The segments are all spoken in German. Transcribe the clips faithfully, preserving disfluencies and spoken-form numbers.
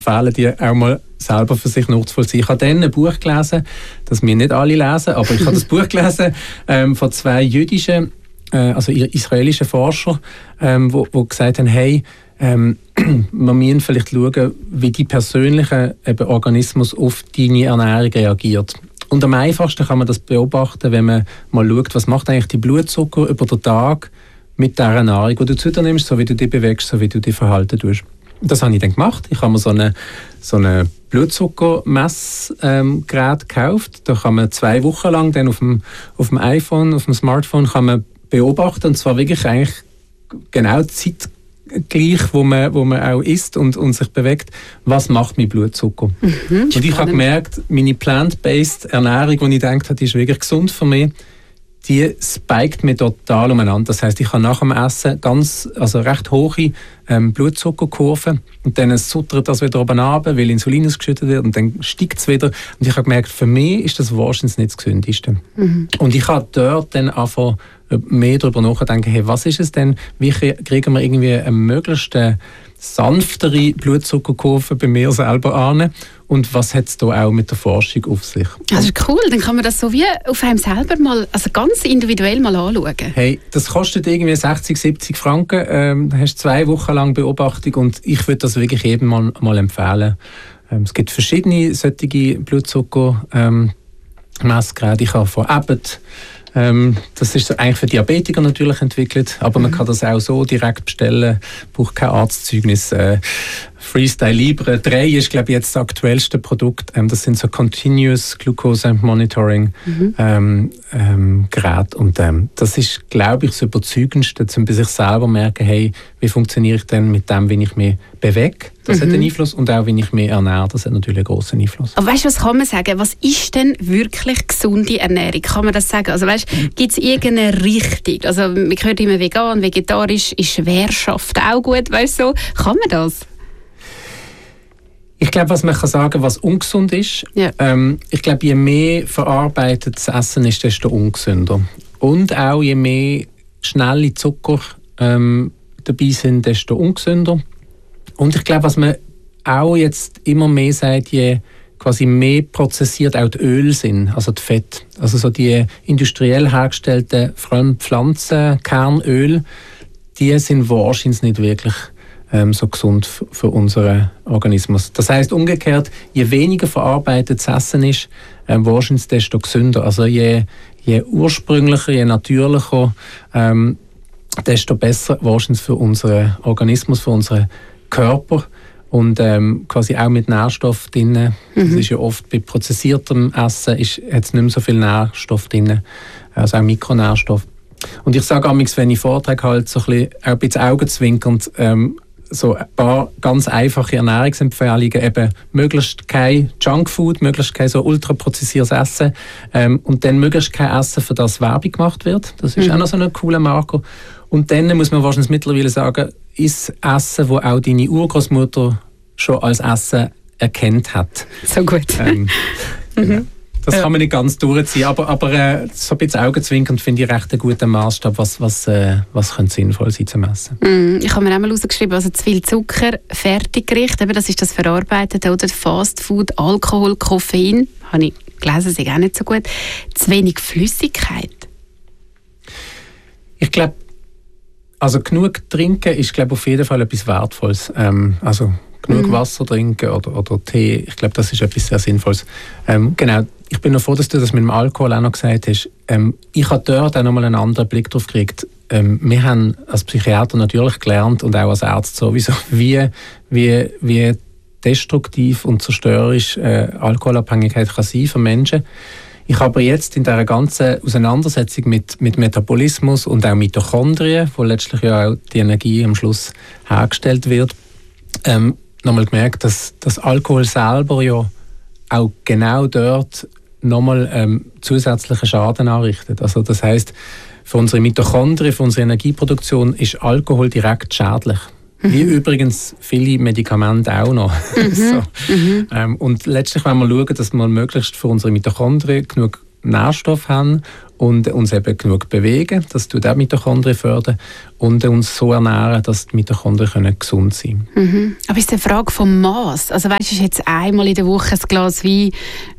empfehlen, die auch mal selber für sich nachzuvollziehen. Ich habe dann ein Buch gelesen, das wir nicht alle lesen, aber ich habe das Buch gelesen ähm, von zwei jüdischen, äh, also israelischen Forschern, ähm, wo, wo gesagt haben, hey, ähm, wir müssen vielleicht schauen, wie die persönliche eben, Organismus auf deine Ernährung reagiert. Und am einfachsten kann man das beobachten, wenn man mal schaut, was macht eigentlich die Blutzucker über den Tag mit der Nahrung, die du zu dir nimmst, so wie du dich bewegst, so wie du dich verhalten tust. Das habe ich dann gemacht. Ich habe mir so eine, so eine Blutzuckermessgerät ähm, gekauft. Da kann man zwei Wochen lang dann auf dem, auf dem iPhone, auf dem Smartphone kann man beobachten, und zwar wirklich eigentlich genau zeitgleich, wo man, wo man auch isst und, und sich bewegt, was macht mein Blutzucker. Mhm, und ich habe gemerkt, meine plant-based Ernährung, die ich gedacht habe, die ist wirklich gesund für mich, die spiked mir total umeinander. Das heisst, ich habe nach dem Essen ganz, also recht hohe ähm, Blutzuckerkurven, und dann suttert das wieder oben runter, weil Insulin ausgeschüttet wird, und dann steigt es wieder. Und ich habe gemerkt, für mich ist das wahrscheinlich nicht das Gesündeste. Mhm. Und ich habe dort dann einfach mehr darüber nachdenken, hey, was ist es denn, wie kriegen wir irgendwie eine möglichst sanftere Blutzuckerkurve bei mir selber an, und was hat es da auch mit der Forschung auf sich? Das ist cool, dann kann man das so wie auf einem selber mal, also ganz individuell mal anschauen. Hey, das kostet irgendwie sechzig, siebzig Franken, ähm, da hast du zwei Wochen lang Beobachtung, und ich würde das wirklich jedem mal, mal empfehlen. Ähm, es gibt verschiedene solche Blutzucker ähm, Messgeräte. Ich habe von Abbott, Ähm, das ist eigentlich für Diabetiker natürlich entwickelt, aber mhm. man kann das auch so direkt bestellen, braucht kein Arztzeugnis. Äh, Freestyle Libre drei ist, glaube ich, jetzt das aktuellste Produkt. Ähm, das sind so Continuous Glucose Monitoring mhm. ähm, ähm, Geräte, und ähm, das ist, glaube ich, das Überzeugendste, um bei sich selber merken, hey, wie funktioniere ich denn mit dem, wenn ich mich bewege? Das mhm. hat einen Einfluss, und auch wenn ich mich ernähre, das hat natürlich einen grossen Einfluss. Aber weißt du, was kann man sagen? Was ist denn wirklich gesunde Ernährung? Kann man das sagen? Also weißt, gibt es irgendeine Richtung? Also man hört immer vegan, vegetarisch, ist Schwerkraft auch gut, weißt du so? Kann man das? Ich glaube, was man kann sagen, was ungesund ist, ja. ähm, ich glaube, je mehr verarbeitetes Essen ist, desto ungesünder. Und auch je mehr schnelle Zucker ähm, dabei sind, desto ungesünder. Und ich glaube, was man auch jetzt immer mehr sagt, je quasi mehr prozessiert auch die Öl sind, also die Fett. Also so die industriell hergestellten Pflanzenkernöl, die sind wahrscheinlich nicht wirklich ähm, so gesund f- für unseren Organismus. Das heisst umgekehrt, je weniger verarbeitetes Essen ist, ähm, wahrscheinlich desto gesünder. Also je, je ursprünglicher, je natürlicher, ähm, desto besser wahrscheinlich für unseren Organismus, für unseren Körper. Und ähm, quasi auch mit Nährstoff drin. Mhm. Das ist ja oft bei prozessiertem Essen hat es nicht mehr so viel Nährstoff drin, also auch Mikronährstoff. Und ich sage manchmal, wenn ich Vorträge halte, so ein bisschen, auch ein bisschen augenzwinkernd, ähm, so ein paar ganz einfache Ernährungsempfehlungen, eben möglichst kein Junkfood, möglichst kein so ultraprozessiertes Essen, ähm, und dann möglichst kein Essen, für das Werbung gemacht wird. Das ist mhm. auch noch so ein cooler Marker. Und dann muss man wahrscheinlich mittlerweile sagen, ist Essen, das auch deine Urgroßmutter schon als Essen erkannt hat. So gut. Ähm, genau. mhm. Das ja. kann man nicht ganz durchziehen, aber, aber äh, so ein bisschen augenzwinkernd finde ich recht einen guten Maßstab, was, was, äh, was könnte sinnvoll sein zum Essen. Mm, ich habe mir auch mal rausgeschrieben, also zu viel Zucker, Fertiggericht, eben das ist das Verarbeitete, oder Fastfood, Alkohol, Koffein, habe ich gelesen, ist auch nicht so gut. Zu wenig Flüssigkeit. Ich glaube, also genug trinken ist, glaube auf jeden Fall etwas Wertvolles. Ähm, also genug mhm. Wasser trinken oder, oder Tee, ich glaube, das ist etwas sehr Sinnvolles. Ähm, genau, ich bin noch froh, dass du das mit dem Alkohol auch noch gesagt hast. Ähm, ich habe dort auch noch mal einen anderen Blick drauf gekriegt. Ähm, wir haben als Psychiater natürlich gelernt und auch als Ärzte sowieso, wie, wie, wie destruktiv und zerstörerisch äh, Alkoholabhängigkeit kann sein für Menschen. Ich habe jetzt in dieser ganzen Auseinandersetzung mit, mit Metabolismus und auch Mitochondrien, wo letztlich ja auch die Energie am Schluss hergestellt wird, ähm, nochmal gemerkt, dass das Alkohol selber ja auch genau dort nochmal ähm, zusätzlichen Schaden anrichtet. Also das heisst, für unsere Mitochondrien, für unsere Energieproduktion ist Alkohol direkt schädlich. Mhm. Wie übrigens viele Medikamente auch noch. Mhm. so. mhm. ähm, und letztlich wollen wir schauen, dass wir möglichst für unsere Mitochondrien genug Nährstoff haben und uns eben genug bewegen, das tut auch Mitochondrien fördern, und uns so ernähren, dass die Mitochondrien können gesund sein können. Mhm. Aber ist eine Frage vom Maß. Also weißt du, ist jetzt einmal in der Woche ein Glas Wein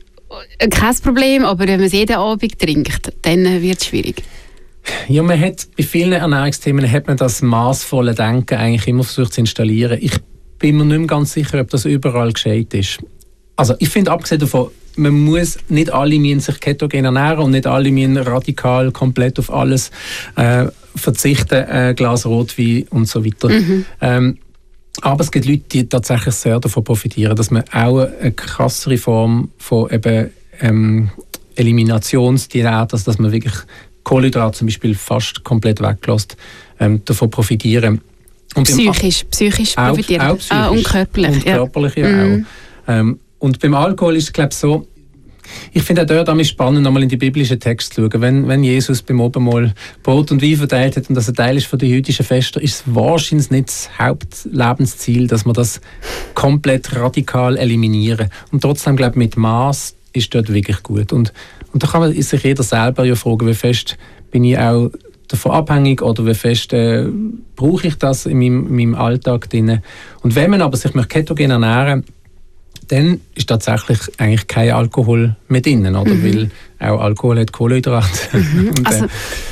kein Problem, aber wenn man es jeden Abend trinkt, dann wird es schwierig. Ja, man hat bei vielen Ernährungsthemen hat man das maßvolle Denken eigentlich immer versucht zu installieren. Ich bin mir nicht mehr ganz sicher, ob das überall gescheit ist. Also ich finde, abgesehen davon, man muss nicht alle müssen sich ketogen ernähren und nicht alle müssen radikal komplett auf alles äh, verzichten, äh, Glas Rotwein und so weiter. Mhm. Ähm, aber es gibt Leute, die tatsächlich sehr davon profitieren, dass man auch eine krassere Form von eben, ähm, Eliminationsdiät, also dass man wirklich Kohlenhydrate zum Beispiel fast komplett weglässt, ähm, davon profitieren. Und psychisch, psychisch profitieren. Auch, auch psychisch. Ah, und körperlich. Und körperlich ja, ja mhm. auch. Ähm, und beim Alkohol ist es, glaube ich, so, ich finde auch dort auch spannend, nochmal in die biblischen Texte zu schauen. Wenn, wenn Jesus beim Abendmahl Brot und Wein verteilt hat und das ein Teil ist von den jüdischen Festen, ist es wahrscheinlich nicht das Hauptlebensziel, dass wir das komplett radikal eliminieren. Und trotzdem, glaube ich, mit Maß ist dort wirklich gut. Und, und da kann man sich jeder selber ja fragen, wie fest bin ich auch davon abhängig oder wie fest äh, brauche ich das in meinem, in meinem Alltag drin. Und wenn man aber sich mit ketogen ernähren, dann ist tatsächlich eigentlich kein Alkohol mehr drin, oder? Mhm. Weil auch Alkohol hat Kohlenhydrate. Mhm. Und, also,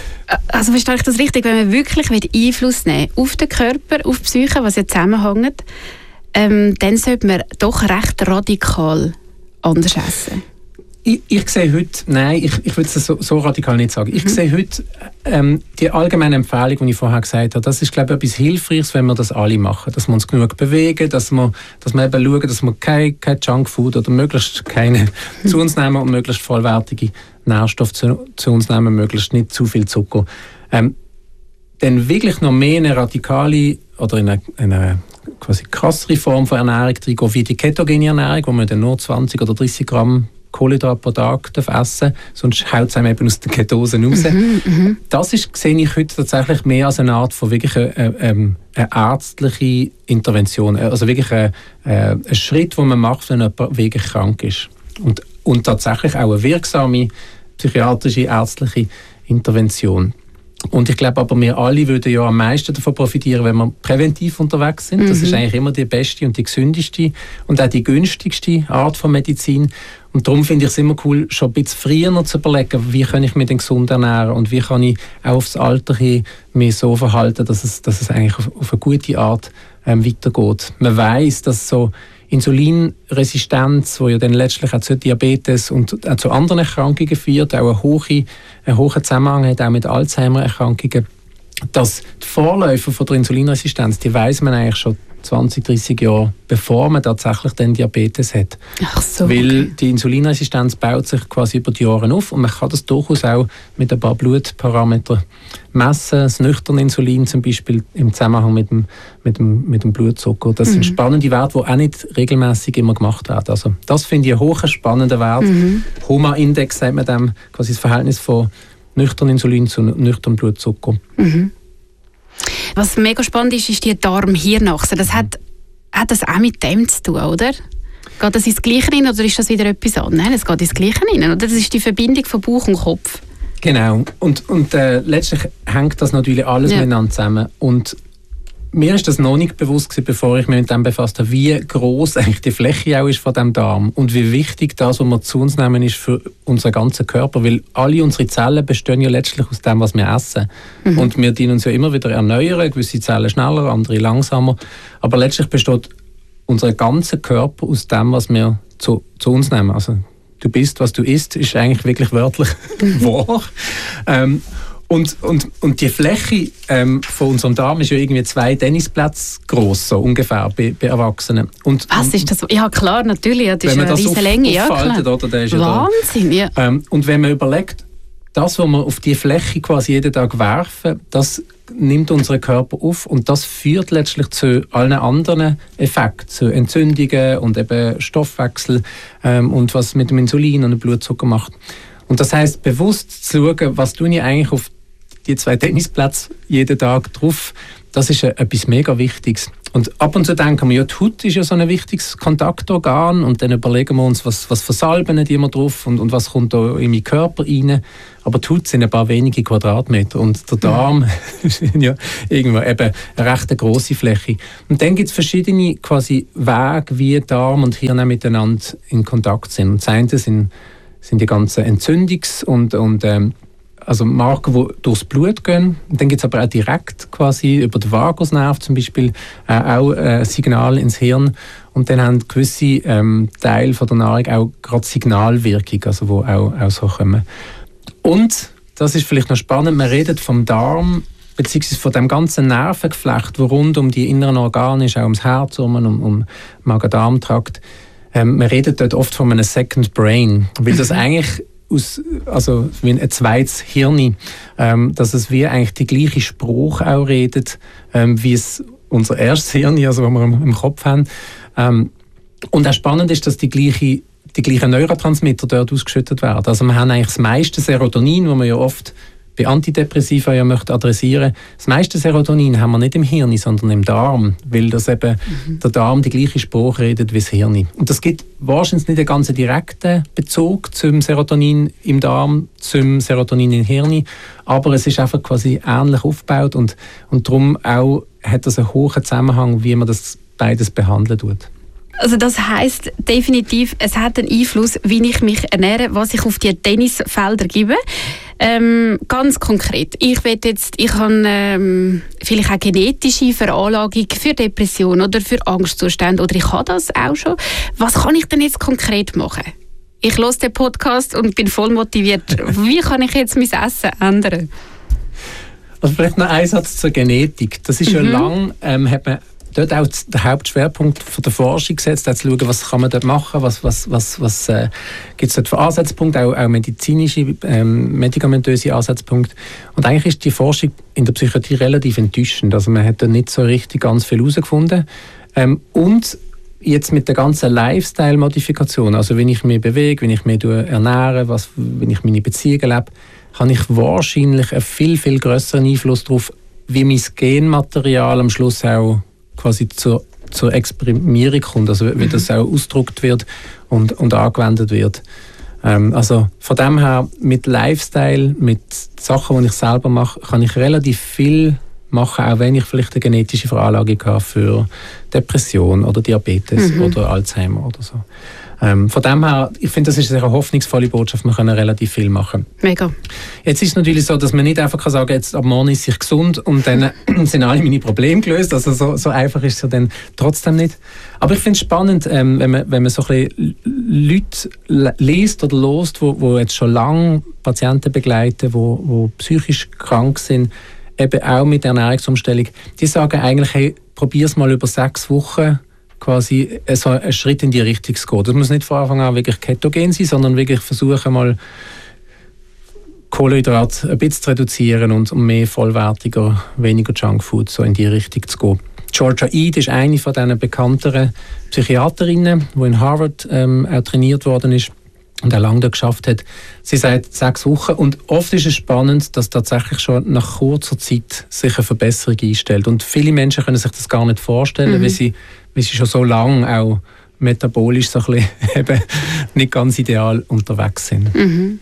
also verstehe ich das richtig, wenn man wirklich Einfluss nehmen will auf den Körper, auf die Psyche, was ja zusammenhängt, ähm, dann sollte man doch recht radikal anders essen. Ich, ich sehe heute, nein, ich, ich würde es so, so radikal nicht sagen. Ich mhm. sehe heute ähm, die allgemeine Empfehlung, die ich vorher gesagt habe, das ist, glaube ich, etwas Hilfreiches, wenn wir das alle machen. Dass wir uns genug bewegen, dass wir, dass wir eben schauen, dass wir kein, kein Junkfood oder möglichst keine mhm. zu uns nehmen und möglichst vollwertige Nährstoffe zu, zu uns nehmen, möglichst nicht zu viel Zucker. Ähm, dann wirklich noch mehr eine radikale oder in eine, eine quasi krassere Form von Ernährung reingehen, wie die ketogene Ernährung, wo man dann nur zwanzig oder dreißig Gramm Kohlenhydrate pro Tag essen darf, sonst haut es einem eben aus der Ketose raus. Mhm, das ist, sehe ich heute tatsächlich mehr als eine Art von wirklich eine, eine, eine ärztliche Intervention, also wirklich ein, ein Schritt, den man macht, wenn jemand wirklich krank ist. Und, und tatsächlich auch eine wirksame psychiatrische, ärztliche Intervention. Und ich glaube aber, wir alle würden ja am meisten davon profitieren, wenn wir präventiv unterwegs sind. Das mhm. ist eigentlich immer die beste und die gesündeste und auch die günstigste Art von Medizin. Und darum finde ich es immer cool, schon ein bisschen früher zu überlegen, wie kann ich mich denn gesund ernähren und wie kann ich auch aufs Alter hin mich so verhalten, dass es, dass es eigentlich auf, auf eine gute Art ähm, weitergeht. Man weiss, dass so Insulinresistenz, die ja dann letztlich auch zu Diabetes und auch zu anderen Erkrankungen führt, auch einen hohen, einen hohen Zusammenhang hat, auch mit Alzheimer-Erkrankungen, dass die Vorläufer von der Insulinresistenz, die weiss man eigentlich schon zwanzig, dreißig Jahre, bevor man tatsächlich dann Diabetes hat. Ach so, Weil okay. die Insulinresistenz baut sich quasi über die Jahre auf und man kann das durchaus auch mit ein paar Blutparametern messen. Das nüchterne Insulin zum Beispiel im Zusammenhang mit dem, mit dem, mit dem Blutzucker. Das mhm. sind spannende Werte, die auch nicht regelmäßig immer gemacht werden. Also das finde ich einen hohen spannenden Wert. Mhm. H O M A-Index sagt man dem, quasi das Verhältnis von nüchternem Insulin zu nüchternem Blutzucker. Mhm. Was mega spannend ist, ist die Darm-Hirn-Achse. Das hat, hat das auch mit dem zu tun, oder? Geht das ins Gleiche rein oder ist das wieder etwas anderes? Nein, es geht ins Gleiche rein, oder? Das ist die Verbindung von Bauch und Kopf. Genau. Und, und äh, letztlich hängt das natürlich alles ja. miteinander zusammen. Und mir ist das noch nicht bewusst gewesen, bevor ich mich mit dem befasst habe, wie gross eigentlich die Fläche auch ist von dem Darm und wie wichtig das, was wir zu uns nehmen, ist für unseren ganzen Körper, weil alle unsere Zellen bestehen ja letztlich aus dem, was wir essen. Mhm. Und wir dienen uns ja immer wieder erneuern, gewisse Zellen schneller, andere langsamer, aber letztlich besteht unser ganzer Körper aus dem, was wir zu, zu uns nehmen. Also du bist, was du isst, ist eigentlich wirklich wörtlich wahr. ähm, Und, und, und die Fläche ähm, von unserem Darm ist ja irgendwie zwei Tennisplätze gross, so ungefähr, bei, bei Erwachsenen. Und, Was und, ist das? Ja klar, natürlich, das ist eine riesige Länge. Ja, oder, der ist Wahnsinn, ja, da. Ähm, und wenn man überlegt, das, was wir auf die Fläche quasi jeden Tag werfen, das nimmt unseren Körper auf und das führt letztlich zu allen anderen Effekten, zu Entzündungen und eben Stoffwechsel ähm, und was mit dem Insulin und dem Blutzucker macht. Und das heisst, bewusst zu schauen, was tue ich eigentlich auf die zwei Tennisplätze jeden Tag drauf, das ist etwas mega Wichtiges. und ab und zu denken wir, ja, die Haut ist ja so ein wichtiges Kontaktorgan und dann überlegen wir uns, was, was für Salben die wir drauf und, und was kommt da in meinen Körper rein. Aber die Haut sind ein paar wenige Quadratmeter und der Darm ist ja irgendwo eben eine recht grosse Fläche. Und dann gibt es verschiedene quasi Wege, wie Darm und Hirn miteinander in Kontakt sind. Und das eine sind, sind die ganzen Entzündungs- und, und ähm, also Marker, die durchs Blut gehen. Und dann gibt es aber auch direkt quasi über den Vagusnerv zum Beispiel äh, auch äh, Signal ins Hirn. Und dann haben gewisse ähm, Teile von der Nahrung auch gerade Signalwirkung, also wo auch, auch so kommen. Und, das ist vielleicht noch spannend, man redet vom Darm, beziehungsweise von dem ganzen Nervengeflecht, wo rund um die inneren Organe ist, auch ums Herz, um, um, um Magen-Darm-Trakt. Ähm, man redet dort oft von einem Second Brain, weil das eigentlich aus, also wie ein zweites Hirn, ähm, dass es wie eigentlich die gleiche Sprache auch redet, ähm, wie es unser erstes Hirn, also was wir im, im Kopf haben. Ähm, und auch spannend ist, dass die gleiche die gleichen Neurotransmitter dort ausgeschüttet werden. Also wir haben eigentlich das meiste Serotonin, das man ja oft bei Antidepressiva ja möchte adressieren. Das meiste Serotonin haben wir nicht im Hirn, sondern im Darm, weil das eben mhm. der Darm die gleiche Sprache redet wie das Hirn. Und das gibt wahrscheinlich nicht einen ganz direkten Bezug zum Serotonin im Darm, zum Serotonin im Hirn, aber es ist einfach quasi ähnlich aufgebaut und, und darum auch hat das einen hohen Zusammenhang, wie man das beides behandeln tut. Also das heisst definitiv, es hat einen Einfluss, wie ich mich ernähre, was ich auf die Tennisfelder gebe. Ähm, ganz konkret, ich will jetzt, ich habe ähm, vielleicht auch genetische Veranlagung für Depression oder für Angstzustände oder ich habe das auch schon. Was kann ich denn jetzt konkret machen? Ich höre den Podcast und bin voll motiviert. Wie kann ich jetzt mein Essen ändern? Also vielleicht noch ein Satz zur Genetik. Das ist mhm. ja lang, ähm, hat man dort auch der Hauptschwerpunkt von der Forschung gesetzt, zu schauen, was kann man dort machen, was, was, was, was äh, gibt es dort für Ansatzpunkte, auch, auch medizinische, ähm, medikamentöse Ansatzpunkte. Und eigentlich ist die Forschung in der Psychiatrie relativ enttäuschend. Also man hat da nicht so richtig ganz viel herausgefunden. Ähm, und jetzt mit der ganzen Lifestyle-Modifikation, also wenn ich mich bewege, wenn ich mich ernähre, was, wenn ich meine Beziehungen lebe, habe ich wahrscheinlich einen viel, viel grösseren Einfluss darauf, wie mein Genmaterial am Schluss auch quasi zur, zur Exprimierung kommt, also wie das auch ausgedrückt wird und, und angewendet wird. Ähm, also von dem her, mit Lifestyle, mit Sachen, die ich selber mache, kann ich relativ viel machen, auch wenn ich vielleicht eine genetische Veranlagung habe für Depression oder Diabetes mhm. oder Alzheimer oder so. Ähm, von dem her, ich finde, das ist eine hoffnungsvolle Botschaft, wir können relativ viel machen. Mega. Jetzt ist es natürlich so, dass man nicht einfach sagen kann, jetzt ab morgen ist ich gesund und dann sind alle meine Probleme gelöst. Also so, so einfach ist es ja dann trotzdem nicht. Aber ich finde es spannend, ähm, wenn man, wenn man so ein bisschen Leute liest oder hört, wo, wo jetzt schon lange Patienten begleiten, wo, wo psychisch krank sind, eben auch mit der Ernährungsumstellung, die sagen eigentlich, hey, probier es mal über sechs Wochen, quasi so einen Schritt in die Richtung zu gehen. Das muss nicht von Anfang an wirklich ketogen sein, sondern wirklich versuchen mal Kohlenhydrate ein bisschen zu reduzieren und mehr vollwertiger, weniger Junkfood so in die Richtung zu gehen. Georgia Ede ist eine von diesen bekannteren Psychiaterinnen, die in Harvard ähm, auch trainiert worden ist und auch lange dort geschafft hat. Sie sagt sechs Wochen und oft ist es spannend, dass tatsächlich schon nach kurzer Zeit sich eine Verbesserung einstellt. Und viele Menschen können sich das gar nicht vorstellen, mhm. weil, sie, weil sie schon so lange auch metabolisch so ein bisschen eben nicht ganz ideal unterwegs sind. Mhm.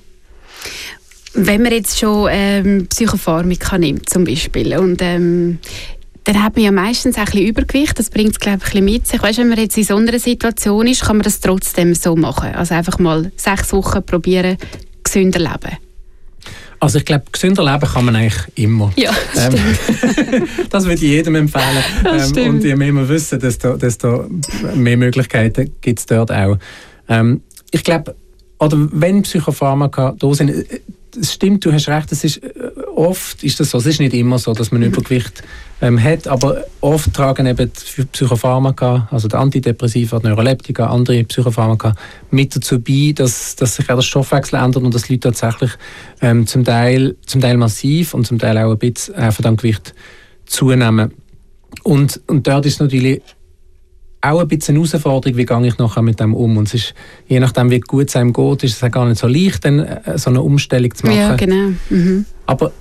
Wenn man jetzt schon ähm, Psychopharmaka nimmt zum Beispiel und ähm, dann hat man ja meistens ein bisschen Übergewicht, das bringt es glaube ich ein bisschen mit sich. Weißt, wenn man jetzt in so einer Situation ist, kann man das trotzdem so machen. Also einfach mal sechs Wochen probieren, gesünder leben. Also ich glaube, gesünder leben kann man eigentlich immer. Ja, das ähm, das würde ich jedem empfehlen. Ähm, und je mehr wir wissen, desto, desto mehr Möglichkeiten gibt es dort auch. Ähm, ich glaube, oder wenn Psychopharmaka da sind, es stimmt, du hast recht, es ist, oft ist das so, es ist nicht immer so, dass man Übergewicht ähm, hat, aber oft tragen eben die Psychopharmaka, also die Antidepressiva, die Neuroleptika, andere Psychopharmaka mit dazu bei, dass, dass sich auch der Stoffwechsel ändert und dass Leute tatsächlich ähm, zum, Teil, zum Teil massiv und zum Teil auch ein bisschen äh, von dem Gewicht zunehmen. Und, und dort ist natürlich auch ein bisschen eine Herausforderung, wie gehe ich nachher mit dem um. Und es ist, je nachdem, wie gut es einem geht, ist es auch gar nicht so leicht, dann so eine Umstellung zu machen. Ja, genau. Mhm. Aber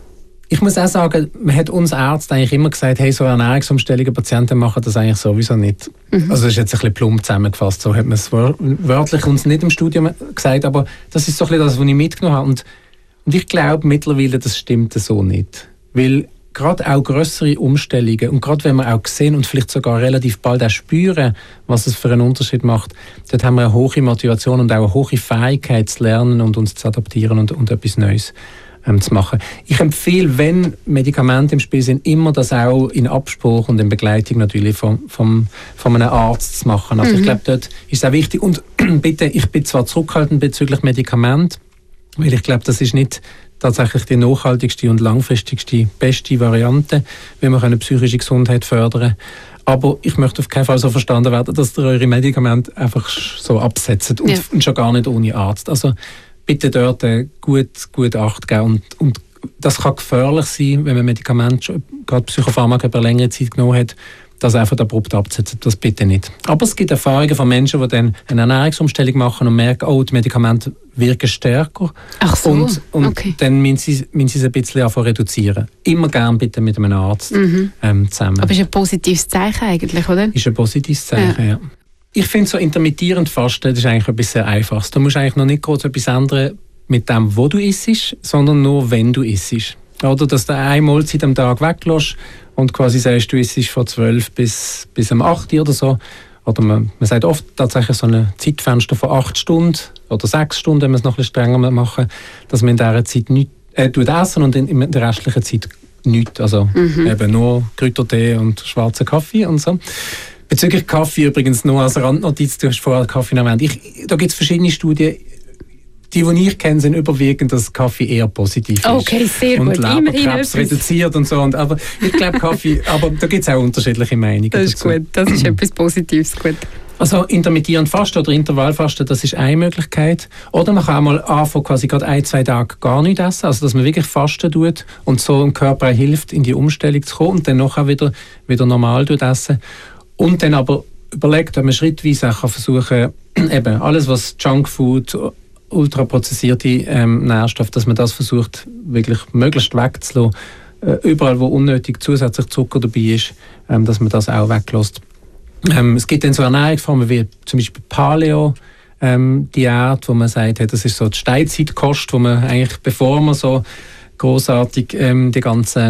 Ich muss auch sagen, man hat uns Ärzte eigentlich immer gesagt, hey, so Ernährungsumstellungen, Patienten machen das eigentlich sowieso nicht. Mhm. Also das ist jetzt ein bisschen plump zusammengefasst, so hat man es wörtlich uns nicht im Studium gesagt, aber das ist so ein bisschen das, was ich mitgenommen habe. Und, und ich glaube mittlerweile, das stimmt so nicht. Weil gerade auch grössere Umstellungen und gerade wenn wir auch sehen und vielleicht sogar relativ bald auch spüren, was es für einen Unterschied macht, dort haben wir eine hohe Motivation und auch eine hohe Fähigkeit zu lernen und uns zu adaptieren und, und etwas Neues zu machen. Ich empfehle, wenn Medikamente im Spiel sind, immer das auch in Abspruch und in Begleitung natürlich vom, vom, von einem Arzt zu machen. Also mhm. ich glaube, dort ist es auch wichtig. Und bitte, ich bin zwar zurückhaltend bezüglich Medikamente, weil ich glaube, das ist nicht tatsächlich die nachhaltigste und langfristigste, beste Variante, wie wir eine psychische Gesundheit fördern. Aber ich möchte auf keinen Fall so verstanden werden, dass ihr eure Medikamente einfach so absetzt und, ja. und schon gar nicht ohne Arzt. Also bitte dort gut, gut Acht geben. Und, und das kann gefährlich sein, wenn man Medikamente, gerade Psychopharmaka, über längere Zeit genommen hat, das einfach abrupt abzusetzen. Das bitte nicht. Aber es gibt Erfahrungen von Menschen, die dann eine Ernährungsumstellung machen und merken, oh, die Medikamente wirken stärker. Ach so, und, und okay. dann müssen sie, müssen sie es ein bisschen anfangen reduzieren. Immer gerne bitte mit einem Arzt mhm. ähm, zusammen. Aber ist ein positives Zeichen eigentlich, oder? Ist ein positives Zeichen, ja. ja. Ich finde, so intermittierend Fasten, das ist eigentlich etwas sehr Einfaches. Du musst eigentlich noch nicht groß etwas ändern mit dem, wo du isst, sondern nur, wenn du isst. Oder dass du eine Mahlzeit am Tag weglässt und quasi sagst, du isst von zwölf bis, bis um acht Uhr oder so. Oder man, man sagt oft tatsächlich so ein Zeitfenster von acht Stunden oder sechs Stunden, wenn wir es noch ein bisschen strenger machen, dass man in dieser Zeit nichts äh, essen und in, in der restlichen Zeit nichts. Also mhm. eben nur Kräutertee und schwarzen Kaffee und so. Bezüglich Kaffee übrigens nur als Randnotiz, du hast vorher Kaffee erwähnt. Ich, da gibt es verschiedene Studien. Die, die ich kenne, sind überwiegend, dass Kaffee eher positiv ist. Okay, sehr und gut. Leberkrebs reduziert und so. Und, aber ich glaube, Kaffee, aber da gibt es auch unterschiedliche Meinungen. Das ist dazu. gut, das ist etwas Positives. Gut. Also intermittierend Fasten oder Intervallfasten, das ist eine Möglichkeit. Oder man kann auch mal anfangen, quasi gerade ein, zwei Tage gar nicht essen. Also dass man wirklich Fasten tut und so dem Körper hilft, in die Umstellung zu kommen und dann nachher wieder, wieder normal tut essen. Und dann aber überlegt, ob man schrittweise auch versuchen kann, eben alles, was Junkfood, ultraprozessierte ähm, Nährstoffe, dass man das versucht, wirklich möglichst wegzulassen. Äh, überall, wo unnötig zusätzlich Zucker dabei ist, ähm, dass man das auch weglässt. Ähm, es gibt dann so Ernährungsformen wie zum Beispiel Paleo, ähm, Diät, wo man sagt, hey, das ist so die Steinzeitkost, wo man eigentlich, bevor man so großartig ähm, die ganzen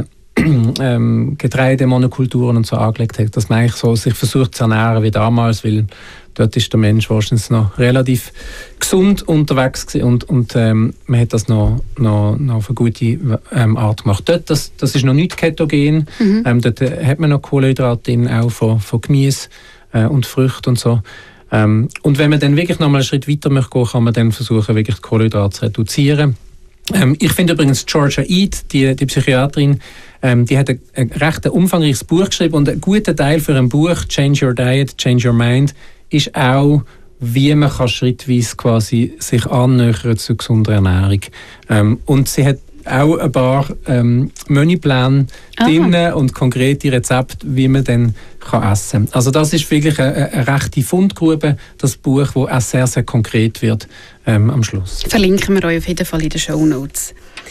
ähm, Getreidemonokulturen und so angelegt hat, dass man eigentlich so sich versucht zu ernähren wie damals, weil dort ist der Mensch wahrscheinlich noch relativ gesund unterwegs gewesen und, und ähm, man hat das noch, noch, noch auf eine gute ähm, Art gemacht. Dort, das, das ist noch nicht ketogen, mhm. ähm, dort hat man noch Kohlenhydrate drin, auch von, von Gemüse äh, und Früchten und so. Ähm, und wenn man dann wirklich noch mal einen Schritt weiter möchte gehen, kann man dann versuchen, wirklich die Kohlenhydrate zu reduzieren. Ähm, ich finde übrigens Georgia Ede, die, die Psychiaterin, ähm, die hat ein, ein recht umfangreiches Buch geschrieben und ein guter Teil für ein Buch, Change Your Diet, Change Your Mind, ist auch, wie man kann schrittweise quasi sich annähern zu gesunder Ernährung. Ähm, und sie hat auch ein paar ähm, Menüpläne drin und konkrete Rezepte, wie man dann kann essen kann. Also das ist wirklich eine, eine rechte Fundgrube, das Buch, das auch sehr, sehr konkret wird ähm, am Schluss. Verlinken wir euch auf jeden Fall in den Shownotes.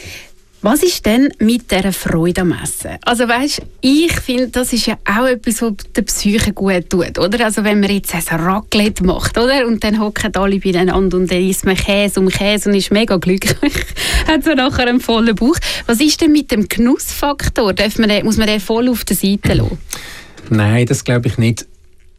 Was ist denn mit dieser Freude am Essen? Also weißt, ich finde, das ist ja auch etwas, was der Psyche gut tut, oder? Also wenn man jetzt ein Raclette macht, oder? Und dann hocken alle beieinander und dann isst man Käse um Käse und ist mega glücklich. Hat so nachher einen vollen Bauch. Was ist denn mit dem Genussfaktor? Darf man den, muss man den voll auf der Seite lassen? Nein, das glaube ich nicht.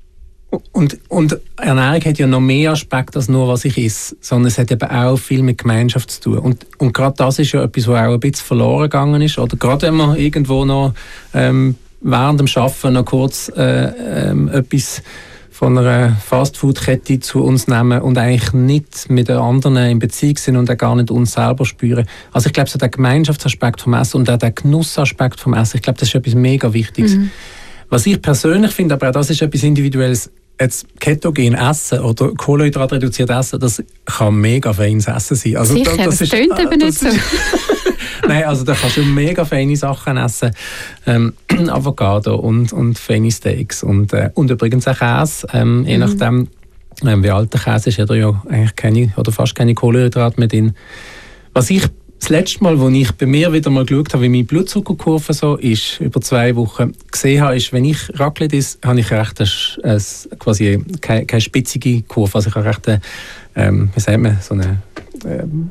Und, und Ernährung hat ja noch mehr Aspekte als nur, was ich esse, sondern es hat eben auch viel mit Gemeinschaft zu tun. Und, und gerade das ist ja etwas, was auch ein bisschen verloren gegangen ist. Oder gerade wenn man irgendwo noch ähm, während dem Arbeiten noch kurz äh, ähm, etwas von einer Fastfood-Kette zu uns nehmen und eigentlich nicht mit den anderen in Beziehung sind und auch gar nicht uns selber spüren. Also ich glaube, so der Gemeinschaftsaspekt vom Essen und auch der Genussaspekt vom Essen, ich glaube, das ist etwas mega Wichtiges. Mhm. Was ich persönlich finde, aber auch das ist etwas Individuelles, jetzt ketogen essen oder Kohlenhydrat reduziert essen, das kann mega feines Essen sein. Also sicher, das, das tönt eben nicht so. Nein, also da kannst du mega feine Sachen essen. Ähm, Avocado und, und feine Steaks und, äh, und übrigens auch Käse, ähm, je mhm. nachdem, ähm, wie alt der Käse ist, hat er ja eigentlich keine oder fast keine Kohlenhydrate mehr drin. Was ich Das letzte Mal, als ich bei mir wieder mal geschaut habe, wie meine Blutzuckerkurve so ist, über zwei Wochen gesehen habe, ist, wenn ich Raclette esse, habe ich recht eine, eine, quasi keine, keine spitzige Kurve. Also ich habe recht eine, ähm, wie sagt man, so eine ähm,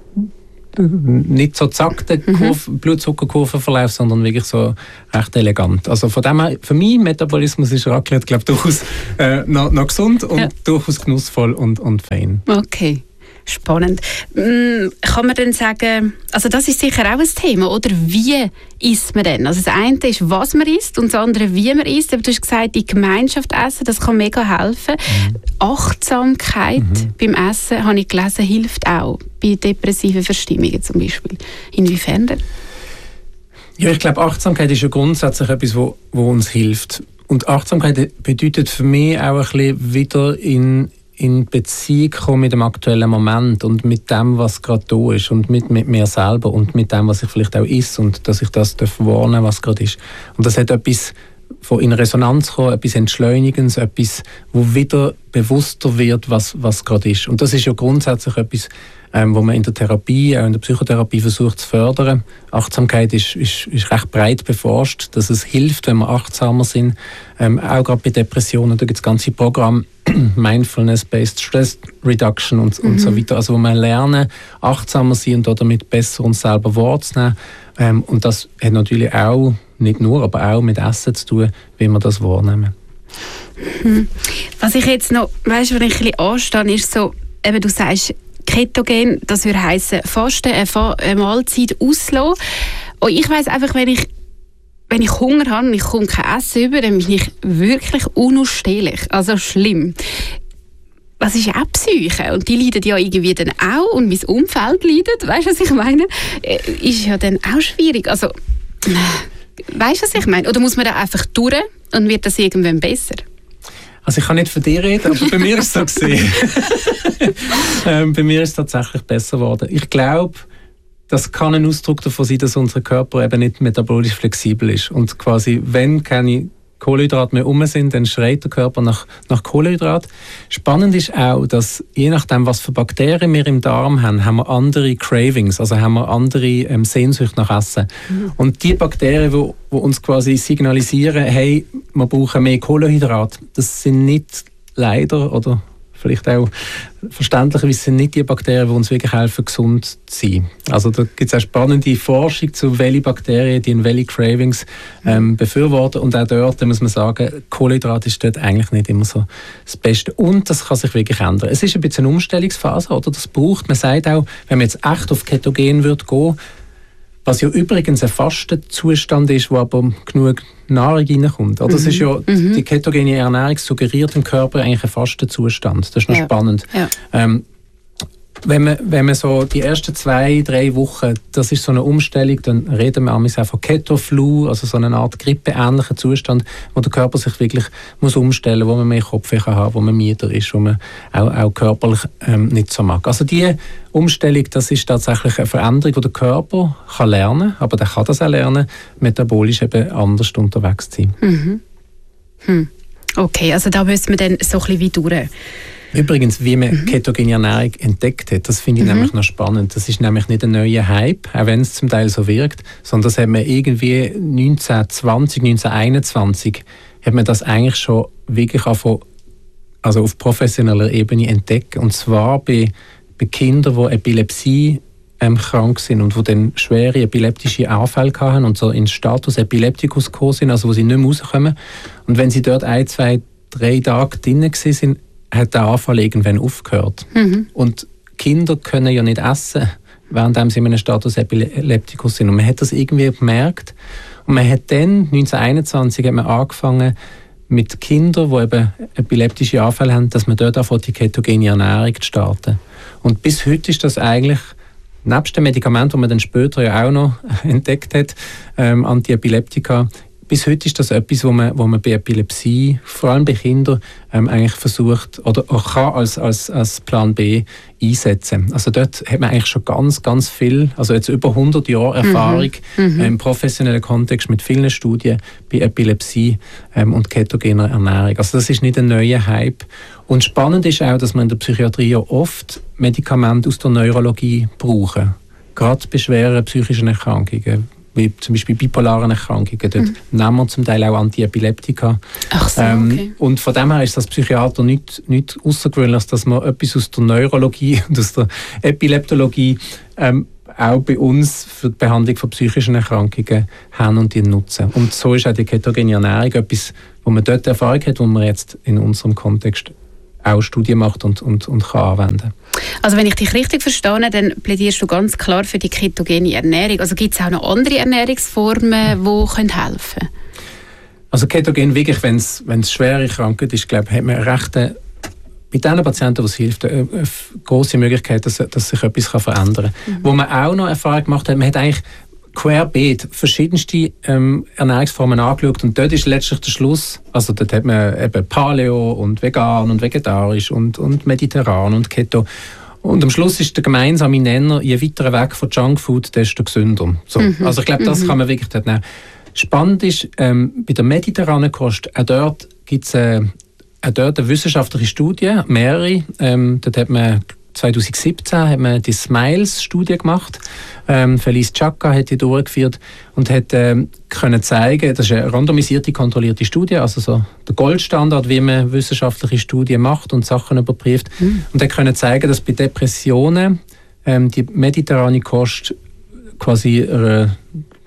nicht so zackte Kurve, mhm. Blutzuckerkurvenverlauf, sondern wirklich so recht elegant. Also von dem her, für meinen Metabolismus ist Raclette, glaube ich, durchaus äh, noch, noch gesund und ja. durchaus genussvoll und, und fein. Okay. Spannend. Kann man denn sagen, also das ist sicher auch ein Thema, oder wie isst man denn? Also das eine ist, was man isst und das andere, wie man isst. Aber du hast gesagt, die Gemeinschaft essen, das kann mega helfen. Mhm. Achtsamkeit mhm. beim Essen, habe ich gelesen, hilft auch bei depressiven Verstimmungen zum Beispiel. Inwiefern denn? Ja, ich glaube, Achtsamkeit ist ja grundsätzlich etwas, wo, wo uns hilft. Und Achtsamkeit bedeutet für mich auch ein bisschen wieder in in Beziehung kommen mit dem aktuellen Moment und mit dem, was gerade da ist und mit, mit mir selber und mit dem, was ich vielleicht auch ist und dass ich das wahrnehmen darf, was gerade ist. Und das hat etwas von in Resonanz kommen, etwas Entschleunigendes, etwas, wo wieder bewusster wird, was, was gerade ist. Und das ist ja grundsätzlich etwas, ähm, wo man in der Therapie, auch in der Psychotherapie versucht zu fördern. Achtsamkeit ist, ist, ist recht breit beforscht, dass es hilft, wenn wir achtsamer sind. Ähm, auch gerade bei Depressionen, da gibt es ganze Programme, Mindfulness-Based Stress Reduction und, mhm. und so weiter. Also wo wir lernen, achtsamer sein und damit besser uns selber wahrzunehmen. Ähm, und das hat natürlich auch, nicht nur, aber auch mit Essen zu tun, wie wir das wahrnehmen. Mhm. Was ich jetzt noch, weißt du, wenn ich ein bisschen anstehe, ist so, eben du sagst, Ketogen, das würde heissen, Fasten, eine Mahlzeit auslassen. Und ich weiss einfach, wenn ich Wenn ich Hunger habe und ich komme kein Essen über, dann bin ich wirklich unausstehlich. Also schlimm. Das ist auch Psyche. Und die leiden ja irgendwie dann auch. Und mein Umfeld leidet. Weißt du, was ich meine? Ist ja dann auch schwierig. Also, weißt du, was ich meine? Oder muss man da einfach durch und wird das irgendwann besser? Also ich kann nicht für dich reden, aber bei mir ist es so gesehen. ähm, bei mir ist es tatsächlich besser geworden. Ich glaube, das kann ein Ausdruck davon sein, dass unser Körper eben nicht metabolisch flexibel ist. Und quasi, wenn keine Kohlenhydrate mehr um sind, dann schreit der Körper nach, nach Kohlenhydrat. Spannend ist auch, dass je nachdem, was für Bakterien wir im Darm haben, haben wir andere Cravings, also haben wir andere ähm, Sehnsüchte nach Essen. Mhm. Und die Bakterien, die, die uns quasi signalisieren, hey, wir brauchen mehr Kohlenhydrat, das sind nicht leider oder vielleicht auch verständlicherweise sind nicht die Bakterien, die uns wirklich helfen, gesund zu sein. Also da gibt es auch spannende Forschung zu welche Bakterien, die in welche Cravings ähm, befürworten. Und auch dort muss man sagen, Kohlenhydrat ist dort eigentlich nicht immer so das Beste. Und das kann sich wirklich ändern. Es ist ein bisschen eine Umstellungsphase, oder? Das braucht, man sagt auch, wenn man jetzt echt auf Ketogen würde gehen, was ja übrigens ein Fastenzustand ist, wo aber genug Nahrung reinkommt. Mhm. Das ist ja, mhm. die ketogene Ernährung suggeriert dem Körper eigentlich einen Fastenzustand. Das ist noch ja. spannend. Ja. Ähm, wenn, man, wenn man so die ersten zwei, drei Wochen, das ist so eine Umstellung, dann reden wir auch von Keto-Flu, also so eine Art grippeähnlichen Zustand, wo der Körper sich wirklich muss umstellen muss, wo man mehr Kopfweh haben kann, wo man müder ist, wo man auch, auch körperlich ähm, nicht so mag. Also die Umstellung, das ist tatsächlich eine Veränderung, die der Körper kann lernen kann, aber der kann das auch lernen, metabolisch eben anders unterwegs zu sein. Mhm. Hm. Okay, also da müssen wir dann so ein bisschen wie durch. Übrigens, wie man mhm. ketogene Ernährung entdeckt hat, das finde ich mhm. nämlich noch spannend. Das ist nämlich nicht ein neuer Hype, auch wenn es zum Teil so wirkt, sondern das hat man irgendwie neunzehnhundertzwanzig, neunzehnhunderteinundzwanzig hat man das eigentlich schon wirklich auf, also auf professioneller Ebene entdeckt. Und zwar bei, bei Kindern, die Epilepsie ähm, krank sind und die dann schwere epileptische Anfälle hatten und so in Status Epilepticus gekommen sind, also wo sie nicht mehr rauskommen. Und wenn sie dort ein, zwei, drei Tage drin waren, hat der Anfall irgendwann aufgehört. Mhm. Und Kinder können ja nicht essen, während sie in einem Status Epilepticus sind. Und man hat das irgendwie gemerkt. Und man hat dann, neunzehnhunderteinundzwanzig, hat man angefangen, mit Kindern, die eben epileptische Anfälle haben, dass man dort anfängt, die ketogene Ernährung zu starten. Und bis heute ist das eigentlich, nebst dem Medikament, das man dann später ja auch noch entdeckt hat, ähm, Antiepileptika, bis heute ist das etwas, wo man, wo man bei Epilepsie, vor allem bei Kindern, ähm, eigentlich versucht oder auch kann als, als, als Plan B einsetzen. Also dort hat man eigentlich schon ganz, ganz viel, also jetzt über hundert Jahre Erfahrung mhm. äh, im professionellen Kontext mit vielen Studien bei Epilepsie ähm, und ketogener Ernährung. Also das ist nicht ein neuer Hype. Und spannend ist auch, dass man in der Psychiatrie ja oft Medikamente aus der Neurologie brauchen. gerade bei schweren psychischen Erkrankungen, wie zum Beispiel bipolaren Erkrankungen. Dort mhm. nehmen wir zum Teil auch Antiepileptika. Ach so, ähm, okay. Und von dem her ist das Psychiater nicht, nicht außergewöhnlich, dass man etwas aus der Neurologie und aus der Epileptologie ähm, auch bei uns für die Behandlung von psychischen Erkrankungen haben und die nutzen. Und so ist auch die ketogene Ernährung etwas, wo man dort Erfahrung hat, wo man jetzt in unserem Kontext auch Studien macht und, und, und kann anwenden. Also wenn ich dich richtig verstehe, dann plädierst du ganz klar für die ketogene Ernährung. Also gibt es auch noch andere Ernährungsformen, die helfen können? Also ketogen wirklich, wenn es schwere Krankheit ist, glaube ich, hat man recht eine, bei den Patienten, die es hilft, eine, eine grosse Möglichkeit, dass, dass sich etwas verändern kann. Mhm. Wo man auch noch Erfahrung gemacht hat, man hat eigentlich querbeet verschiedenste ähm, Ernährungsformen angeschaut und dort ist letztlich der Schluss, also dort hat man eben Paleo und vegan und vegetarisch und, und mediterran und Keto und am Schluss ist der gemeinsame Nenner, je weiter weg von Junkfood, desto gesünder. So. Mhm. Also ich glaube, das mhm. kann man wirklich dort nehmen. Spannend ist, ähm, bei der mediterranen Kost, auch dort gibt es äh, dort eine wissenschaftliche Studie, mehrere, ähm, dort hat man zwanzig siebzehn hat man die Smiles-Studie gemacht. Ähm, Felice Chaka hat die durchgeführt und hat ähm, können zeigen, das ist eine randomisierte, kontrollierte Studie, also so der Goldstandard, wie man wissenschaftliche Studien macht und Sachen überprüft. Mhm. Und hat können zeigen, dass bei Depressionen ähm, die mediterrane Kost quasi eine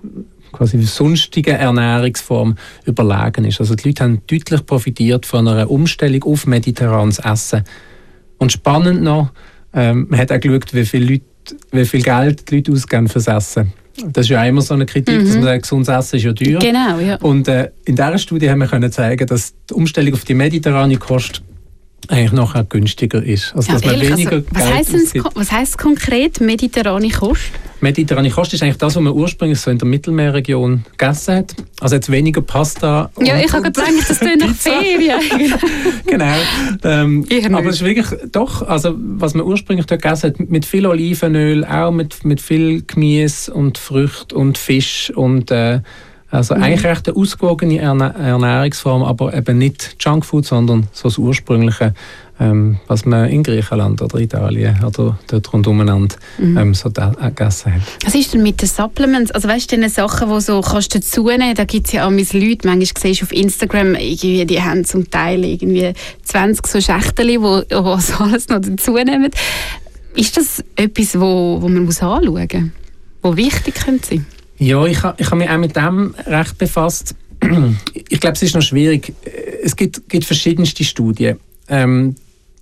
quasi sonstige Ernährungsform überlegen ist. Also die Leute haben deutlich profitiert von einer Umstellung auf mediterranes Essen. Und spannend noch, ähm, man hat auch geschaut, wie viel, Leute, wie viel Geld die Leute ausgeben fürs Essen. Das ist ja immer so eine Kritik, mhm. dass man sagt, gesundes Essen ist ja teuer. Genau, ja. Und äh, in dieser Studie haben wir können zeigen, dass die Umstellung auf die mediterrane Kost eigentlich nachher günstiger ist. Also, dass ja, man weniger also, was, heisst denn, was heisst konkret mediterrane Kost? Mediterrane Kost ist eigentlich das, was man ursprünglich so in der Mittelmeerregion gegessen hat. Also jetzt weniger Pasta. Ja, und, ich habe gedacht, das tönt nach Ferien. Genau. Ähm, aber es ist wirklich doch, also was man ursprünglich dort gegessen hat, mit viel Olivenöl, auch mit, mit viel Gemüse und Früchten und Fisch und äh, also mhm. eigentlich recht eine ausgewogene Erne- Ernährungsform, aber eben nicht Junkfood, sondern so das Ursprüngliche, ähm, was man in Griechenland oder Italien oder dort rundumeinander mhm. ähm, so da, äh, gegessen hat. Was ist denn mit den Supplements? Also weißt du, diese Sachen, die so kannst du dazu nehmen, da gibt es ja auch Leute, manchmal siehst du auf Instagram, irgendwie, die haben zum Teil irgendwie zwanzig so Schächtchen, wo, wo so alles noch dazu nehmen. Ist das etwas, wo, wo man muss anschauen muss, wo wichtig könnte sein? Ja, ich habe ich ha mich auch mit dem recht befasst. Ich glaube, es ist noch schwierig. Es gibt, gibt verschiedenste Studien. Ähm,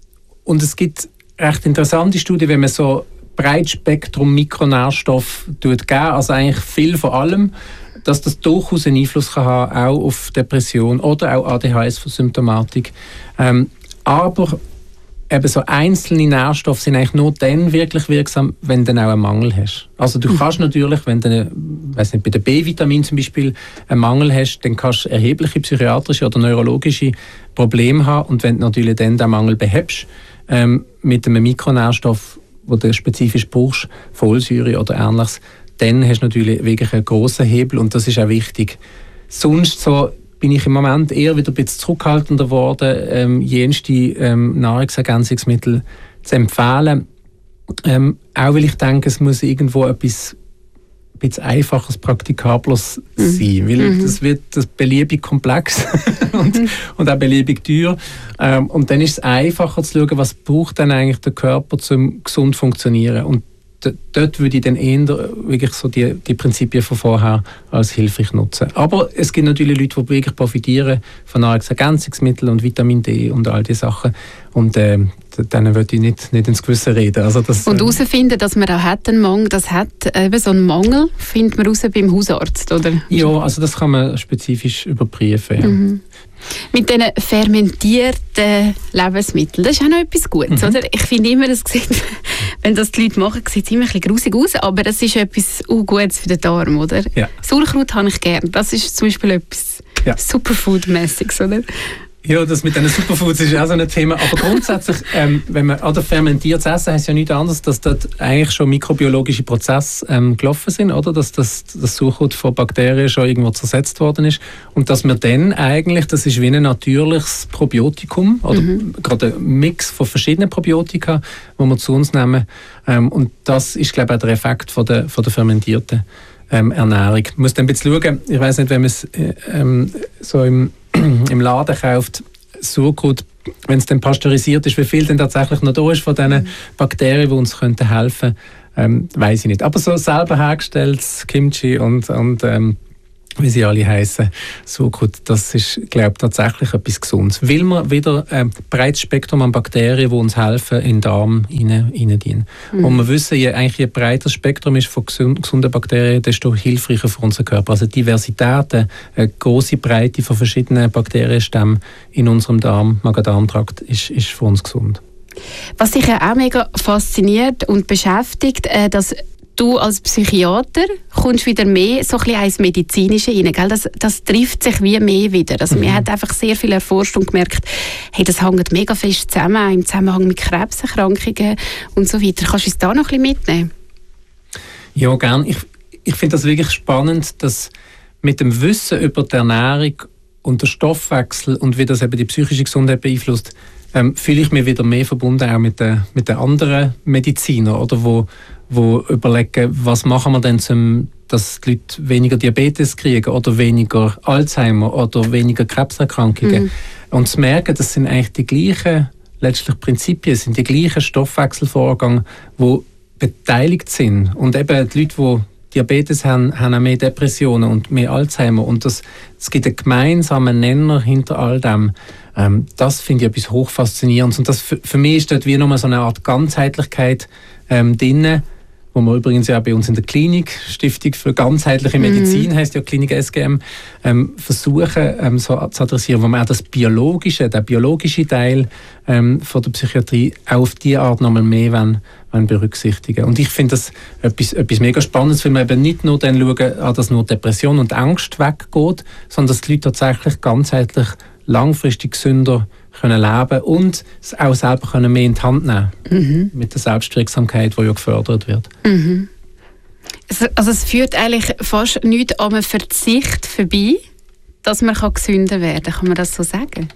und es gibt recht interessante Studien, wenn man so Breitspektrum Mikronährstoff geben, also eigentlich viel von allem, dass das durchaus einen Einfluss kann haben, auch auf Depression oder auch A D H S-Symptomatik. Ähm, aber eben so einzelne Nährstoffe sind eigentlich nur dann wirklich wirksam, wenn du dann auch einen Mangel hast. Also du kannst natürlich, wenn du weiss nicht, bei den B-Vitamin zum Beispiel einen Mangel hast, dann kannst du erhebliche psychiatrische oder neurologische Probleme haben. Und wenn du natürlich dann den Mangel behebst, ähm, mit einem Mikronährstoff, den du spezifisch brauchst, Folsäure oder Ähnliches, dann hast du natürlich wirklich einen grossen Hebel und das ist auch wichtig. Sonst so bin ich im Moment eher wieder ein bisschen zurückhaltender geworden, ähm, jenste ähm, Nahrungsergänzungsmittel zu empfehlen. Ähm, auch weil ich denke, es muss irgendwo etwas ein bisschen einfaches, praktikableres mhm. sein. Weil mhm. das wird das beliebig komplex und, mhm. und auch beliebig teuer. Ähm, und dann ist es einfacher zu schauen, was braucht denn eigentlich der Körper, um gesund zu funktionieren. Und dort würde ich dann eher wirklich so die, die Prinzipien von vorher als hilfreich nutzen. Aber es gibt natürlich Leute, die wirklich profitieren von Nahrungsergänzungsmitteln und Vitamin D und all diese Sachen. Und äh, denen würde ich nicht, nicht ins Gewissen reden. Also das, und herausfinden, dass man auch hat einen Mangel, das hat eben so einen Mangel, findet man raus beim Hausarzt, oder? Ja, also das kann man spezifisch überprüfen. Ja. Mhm. Mit diesen fermentierten Lebensmitteln, das ist auch noch etwas Gutes, mhm. oder? Ich finde immer, das sieht, wenn das die Leute machen, sieht es immer ein bisschen grusig aus, aber das ist etwas uh, Gutes für den Darm, oder? Ja. Sauerkraut habe ich gerne, das ist zum Beispiel etwas ja. Superfood-mässiges, oder? Ja, das mit den Superfoods ist auch so ein Thema. Aber grundsätzlich, ähm, wenn man oder fermentiertes Essen, heisst ja nichts anderes, dass dort eigentlich schon mikrobiologische Prozesse ähm, gelaufen sind, oder? Dass das, das Sauerkraut von Bakterien schon irgendwo zersetzt worden ist. Und dass wir dann eigentlich, das ist wie ein natürliches Probiotikum, oder mhm. gerade ein Mix von verschiedenen Probiotika, die wir zu uns nehmen. Ähm, und das ist, glaube ich, auch der Effekt von der, von der fermentierten ähm, Ernährung. Man muss dann ein bisschen schauen, ich weiss nicht, wenn man es äh, ähm, so im im Laden kauft, Sauerkraut, wenn es dann pasteurisiert ist, wie viel denn tatsächlich noch da ist von diesen mhm. Bakterien, die uns könnten helfen könnten, ähm, weiss ich nicht. Aber so selber hergestelltes Kimchi und, und ähm, wie sie alle heißen, Sauerkraut, das ist, glaube ich, tatsächlich etwas Gesundes. Weil wir wieder ein breites Spektrum an Bakterien, die uns helfen, in den Darm hineindienen. Mhm. Und wir wissen, je, eigentlich je breiter das Spektrum ist von gesunden Bakterien, desto hilfreicher für unseren Körper. Also Diversität, eine grosse Breite von verschiedenen Bakterienstämmen in unserem Darm, Magen-Darm-Trakt, ist, ist für uns gesund. Was dich auch mega fasziniert und beschäftigt, äh, dass du als Psychiater kommst wieder mehr so ein bisschen ins Medizinische rein, gell? Das, das trifft sich wie mehr wieder. Also, mhm. Man hat einfach sehr viel erforscht und gemerkt, hey, das hängt mega fest zusammen, auch im Zusammenhang mit Krebserkrankungen und so weiter. Kannst du uns da noch ein bisschen mitnehmen? Ja, gerne. Ich, ich finde das wirklich spannend, dass mit dem Wissen über die Ernährung und den Stoffwechsel und wie das eben die psychische Gesundheit beeinflusst, ähm, fühle ich mich wieder mehr verbunden auch mit den, mit den anderen Medizinern, oder, wo wo überlegen, was machen wir denn, zum, dass die Leute weniger Diabetes kriegen oder weniger Alzheimer oder weniger Krebserkrankungen. Mhm. Und zu merken, das sind eigentlich die gleichen letztlich Prinzipien, sind die gleichen Stoffwechselvorgänge, die beteiligt sind. Und eben die Leute, die Diabetes haben, haben auch mehr Depressionen und mehr Alzheimer. Und das, es gibt einen gemeinsamen Nenner hinter all dem. Ähm, das finde ich etwas hochfaszinierendes. Und das für, für mich ist dort wie nochmal so eine Art Ganzheitlichkeit ähm, drin, wo wir übrigens ja bei uns in der Klinik, Stiftung für ganzheitliche Medizin, mm. heisst ja Klinik S G M, ähm, versuchen ähm, so zu adressieren, wo man auch das biologische, der biologische Teil ähm, von der Psychiatrie auch auf diese Art nochmal mehr wollen, wollen berücksichtigen. Und ich finde das etwas, etwas mega Spannendes, weil wir eben nicht nur dann schauen, dass nur Depression und Angst weggeht, sondern dass die Leute tatsächlich ganzheitlich langfristig gesünder können leben und es auch selber können mehr in die Hand nehmen mhm. mit der Selbstwirksamkeit, die ja gefördert wird. Mhm. Also es führt eigentlich fast nichts an einem Verzicht vorbei, dass man gesünder werden kann. Kann man das so sagen?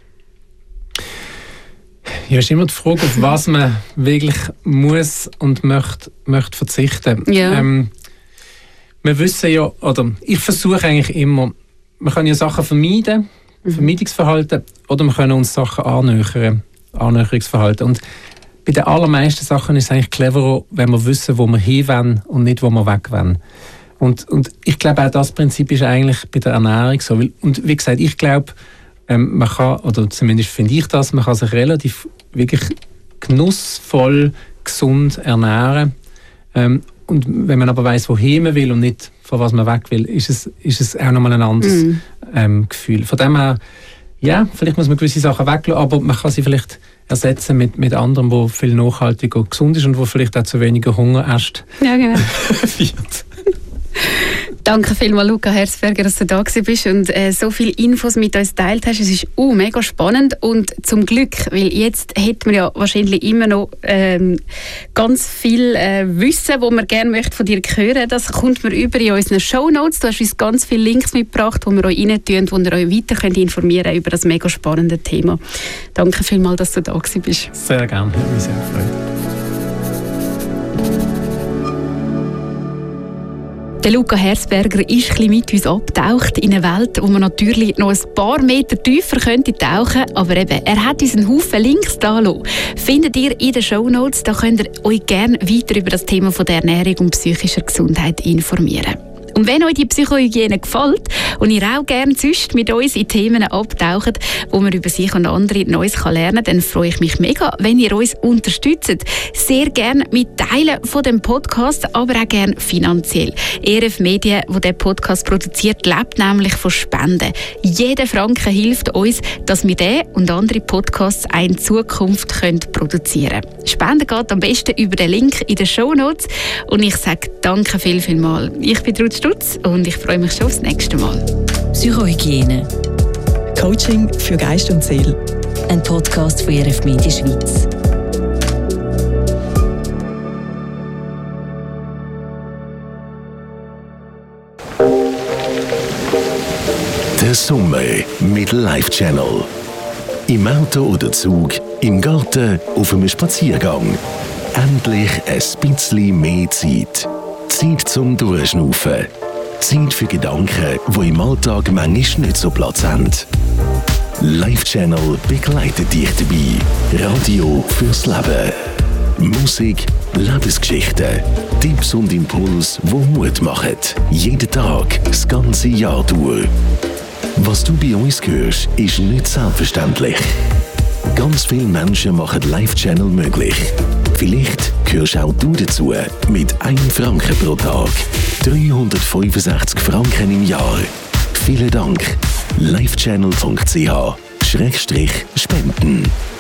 Ja, es ist immer die Frage, auf was man wirklich muss und möchte, möchte verzichten. Ja. Ähm, wir wissen ja, oder ich versuche eigentlich immer, man kann ja Sachen vermeiden, Vermeidungsverhalten, oder wir können uns Sachen annähern, Annäherungsverhalten. Und bei den allermeisten Sachen ist es eigentlich cleverer, wenn wir wissen, wo wir hin wollen und nicht, wo wir weg wollen. Und, und ich glaube, auch das Prinzip ist eigentlich bei der Ernährung so. Und wie gesagt, ich glaube, ähm, man kann, oder zumindest finde ich das, man kann sich relativ wirklich genussvoll, gesund ernähren. Ähm, und wenn man aber weiss, wohin man will und nicht von was man weg will, ist es, ist es auch nochmal ein anderes mm. ähm, Gefühl. Von dem her, ja, vielleicht muss man gewisse Sachen weglassen, aber man kann sie vielleicht ersetzen mit, mit anderem, wo viel nachhaltiger und gesund ist und wo vielleicht auch zu weniger Hunger erst ja, genau. wird. Danke vielmals, Luca Herzberger, dass du da bist und äh, so viele Infos mit uns geteilt hast. Es ist uh, mega spannend und zum Glück, weil jetzt hätten wir ja wahrscheinlich immer noch ähm, ganz viel äh, Wissen, das wir gerne möchten von dir hören. Das kommt mir über in unseren Shownotes. Du hast uns ganz viele Links mitgebracht, die wir euch rein tun, wo ihr euch weiter könnt informieren über das mega spannende Thema. Danke vielmals, dass du da bist. Sehr gerne, hat mich sehr gefreut. Der Luca Herzberger ist ein bisschen mit uns abgetaucht in eine Welt, wo man natürlich noch ein paar Meter tiefer könnte tauchen, aber eben, er hat uns einen Haufen Links da lassen. Findet ihr in den Shownotes, da könnt ihr euch gerne weiter über das Thema von der Ernährung und psychischer Gesundheit informieren. Und wenn euch die Psychohygiene gefällt und ihr auch gerne sonst mit uns in Themen abtaucht, wo man über sich und andere Neues lernen kann, dann freue ich mich mega, wenn ihr uns unterstützt. Sehr gerne mit Teilen von dem Podcast, aber auch gerne finanziell. E R F Medien, wo der Podcast produziert, lebt nämlich von Spenden. Jeder Franken hilft uns, dass wir diesen und andere Podcasts auch in Zukunft können produzieren können. Spenden geht am besten über den Link in den Shownotes. Und ich sage danke viel, viel mal. Ich bin Ruth Stutz und ich freue mich schon aufs nächste Mal. Psychohygiene. Coaching für Geist und Seele. Ein Podcast von R F Media Schweiz. Der Sommer mit Live Channel. Im Auto oder Zug, im Garten, auf einem Spaziergang. Endlich ein bisschen mehr Zeit. Zeit zum Durchschnaufen. Zeit für Gedanken, die im Alltag manchmal nicht so Platz haben. Live Channel begleitet dich dabei. Radio fürs Leben. Musik, Lebensgeschichten, Tipps und Impulse, die Mut machen. Jeden Tag, das ganze Jahr durch. Was du bei uns hörst, ist nicht selbstverständlich. Ganz viele Menschen machen Live Channel möglich. Vielleicht gehörst auch du dazu mit einem Franken pro Tag. dreihundertfünfundsechzig Franken im Jahr. Vielen Dank. livechannel punkt c h Schrägstrich spenden.